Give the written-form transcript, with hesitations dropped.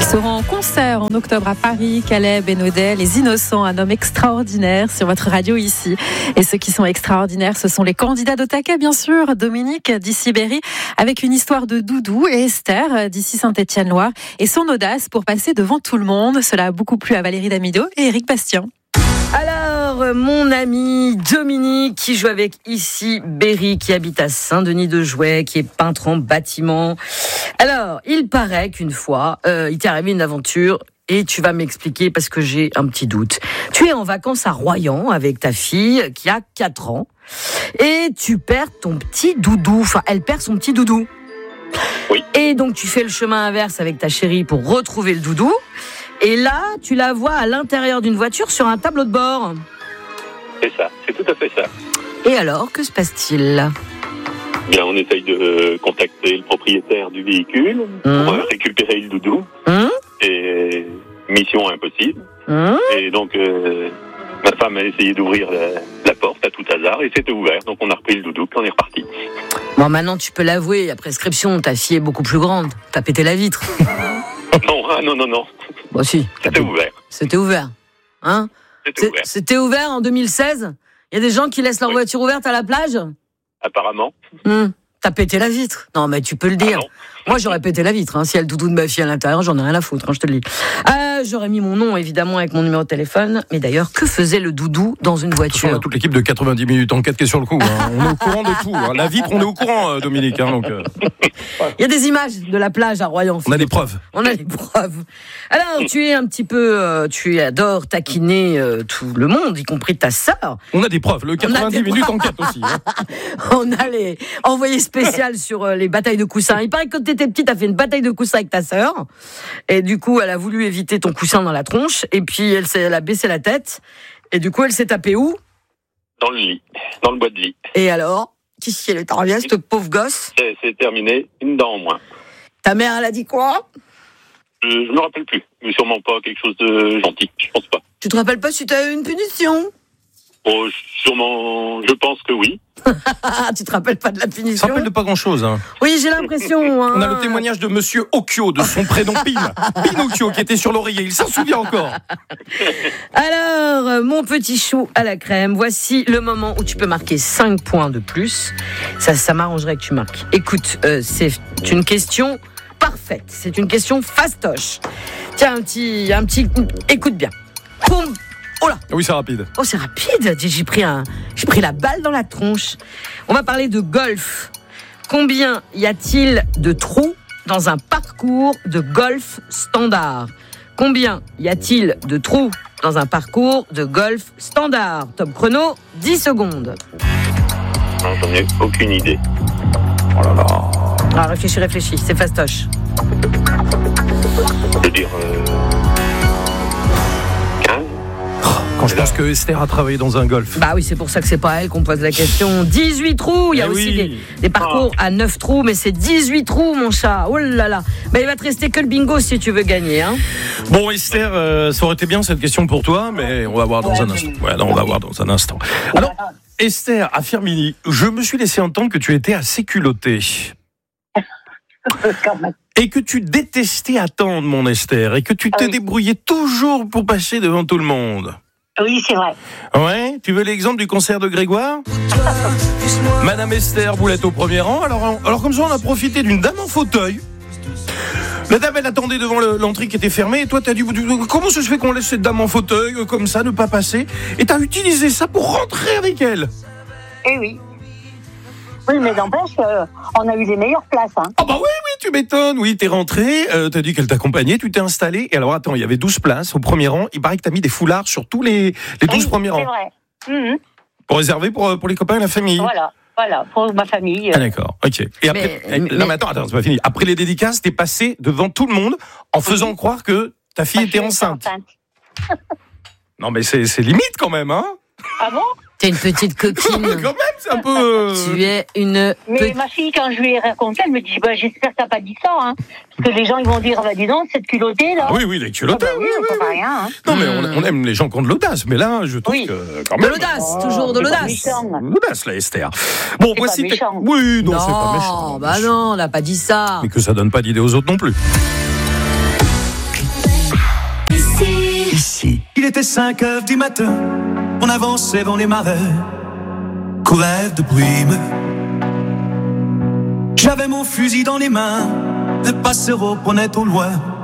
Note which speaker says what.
Speaker 1: seront en concert en octobre à Paris. Caleb et Naudet, les Innocents, un homme extraordinaire sur votre radio ici. Et ceux qui sont extraordinaires, ce sont les candidats d'Otaka, bien sûr. Dominique d'ici Berry, avec une histoire de doudou, et Esther d'ici Saint-Étienne-Loire et son audace pour passer devant tout le monde. Cela a beaucoup plu à Valérie Damido et Éric Bastien.
Speaker 2: Alors, mon ami Dominique, qui joue avec ici Berry, qui habite à Saint-Denis-de-Jouet, qui est peintre en bâtiment. Alors, il paraît qu'une fois, il t'est arrivé une aventure, et tu vas m'expliquer parce que j'ai un petit doute. Tu es en vacances à Royan avec ta fille qui a 4 ans, et tu perds ton petit doudou. Enfin, elle perd son petit doudou.
Speaker 3: Oui.
Speaker 2: Et donc, tu fais le chemin inverse avec ta chérie pour retrouver le doudou. Et là, tu la vois à l'intérieur d'une voiture sur un tableau de bord.
Speaker 3: C'est ça, c'est tout à fait ça.
Speaker 2: Et alors, que se passe-t-il ?
Speaker 3: Bien, on essaye de contacter le propriétaire du véhicule pour récupérer le doudou. Et mission impossible. Et donc, ma femme a essayé d'ouvrir la porte à tout hasard et c'était ouvert. Donc, on a repris le doudou puis on est reparti.
Speaker 2: Bon, maintenant, tu peux l'avouer, à prescription, ta fille est beaucoup plus grande. T'as pété la vitre.
Speaker 3: Non.
Speaker 2: Bon, si.
Speaker 3: C'était ouvert.
Speaker 2: C'était ouvert. Hein ? C'était ouvert en 2016 ? Il y a des gens qui laissent leur voiture ouverte à la plage ?
Speaker 3: Apparemment.
Speaker 2: T'as pété la vitre ? Non, mais tu peux le dire. Moi, j'aurais pété la vitre. Si y a le doudou de ma fille à l'intérieur, j'en ai rien à foutre, je te le dis. J'aurais mis mon nom, évidemment, avec mon numéro de téléphone. Mais d'ailleurs, que faisait le doudou dans une voiture ?
Speaker 4: On a toute l'équipe de 90 minutes enquête qui est sur le coup. On est au courant de tout. La vitre, on est au courant, Dominique. Donc,
Speaker 2: il y a des images de la plage à Royan.
Speaker 4: On a des preuves.
Speaker 2: Alors, tu es un petit peu... tu adores taquiner tout le monde, y compris ta sœur.
Speaker 4: On a des preuves. Le 90 minutes enquête aussi.
Speaker 2: On a les envoyés spéciaux sur les batailles de coussins. Il paraît que quand t'étais petite, t'as fait une bataille de coussins avec ta sœur. Et du coup, elle a voulu éviter ton coussin dans la tronche. Et puis, elle a baissé la tête. Et du coup, elle s'est tapée où ?
Speaker 3: Dans le lit. Dans le bois de lit.
Speaker 2: Et alors ? Qu'est-ce qu'elle est arrivée, cette pauvre gosse ?
Speaker 3: C'est terminé. Une dent en moins.
Speaker 2: Ta mère, elle a dit quoi ?
Speaker 3: Je me rappelle plus. Mais sûrement pas quelque chose de gentil. Je pense pas.
Speaker 2: Tu te rappelles pas si t'as eu une punition ?
Speaker 3: Oh, sûrement, je pense que oui.
Speaker 2: Tu te rappelles pas de la punition ?
Speaker 4: Ça rappelle de pas grand-chose.
Speaker 2: Oui, j'ai l'impression.
Speaker 4: On a le témoignage de Monsieur Occhio, de son prénom Pinocchio, qui était sur l'oreiller. Il s'en souvient encore.
Speaker 2: Alors, mon petit chou à la crème, voici le moment où tu peux marquer 5 points de plus. Ça m'arrangerait que tu marques. Écoute, c'est une question parfaite. C'est une question fastoche. Tiens, un petit... Écoute bien. Boum. Oh là.
Speaker 4: Oui, c'est rapide.
Speaker 2: Oh, c'est rapide. J'ai pris la balle dans la tronche. On va parler de golf. Combien y a-t-il de trous dans un parcours de golf standard ? Combien y a-t-il de trous dans un parcours de golf standard ? Top chrono, 10 secondes.
Speaker 3: Non, j'en ai aucune idée.
Speaker 4: Oh là là.
Speaker 2: Ah, réfléchis, c'est fastoche.
Speaker 3: Je veux dire... 15 ?
Speaker 4: Quand je pense que Esther a travaillé dans un golf.
Speaker 2: Bah oui, c'est pour ça que c'est pas à elle qu'on pose la question. 18 trous, il y a aussi des parcours à 9 trous, mais c'est 18 trous, mon chat. Oh là là. Bah, il va te rester que le bingo si tu veux gagner. Hein.
Speaker 4: Bon, Esther, ça aurait été bien cette question pour toi, mais on va voir dans un instant. On va voir dans un instant. Alors, Esther, à Firminy, je me suis laissé entendre que tu étais assez culottée. Et que tu détestais attendre, mon Esther, et que tu te débrouillais toujours pour passer devant tout le monde.
Speaker 5: Oui, c'est vrai.
Speaker 4: Ouais, tu veux l'exemple du concert de Grégoire ? Madame Esther Boulette au premier rang. Alors comme ça, on a profité d'une dame en fauteuil. La dame, elle attendait devant l'entrée qui était fermée. Et toi, t'as dit, comment ça se fait qu'on laisse cette dame en fauteuil, comme ça, ne pas passer ? Et t'as utilisé ça pour rentrer avec elle.
Speaker 5: Eh oui. Oui, mais n'empêche, on a eu les meilleures places. Hein.
Speaker 4: Ah bah oui, tu m'étonnes. Oui, t'es rentré, t'as dit qu'elle t'accompagnait, tu t'es installé. Et alors, attends, il y avait 12 places au premier rang. Il paraît que t'as mis des foulards sur tous les 12 premiers rangs.
Speaker 5: C'est vrai.
Speaker 4: Pour réserver pour les copains et la famille.
Speaker 5: Voilà, pour ma famille.
Speaker 4: Ah d'accord, ok. Et après, non mais attends, c'est pas fini. Après les dédicaces, t'es passé devant tout le monde en faisant croire que ta fille était enceinte. Non mais c'est limite quand même, hein.
Speaker 5: Ah bon ?
Speaker 2: T'es une petite coquine.
Speaker 4: Quand même, c'est un peu...
Speaker 2: Tu es une...
Speaker 5: Mais ma fille, quand je lui ai raconté, elle me dit, j'espère que t'as pas dit ça, hein. Parce que les gens, ils vont dire, dis donc, cette culottée, là.
Speaker 4: Ah oui, les culottés.
Speaker 5: Oui, on peut rien, hein.
Speaker 4: Non, mais on aime les gens qui ont de l'audace. Mais là, je trouve que, quand même...
Speaker 2: De l'audace, toujours de l'audace.
Speaker 4: L'audace, là, Esther. Bon, voici...
Speaker 5: Pas méchant.
Speaker 4: Oui, non, c'est pas méchant.
Speaker 2: Bah non, on n'a pas dit ça.
Speaker 4: Mais que ça donne pas d'idée aux autres non plus.
Speaker 6: était 5 heures du matin, on avançait dans les marais, couvert de brume. J'avais mon fusil dans les mains, le passereau prenait au loin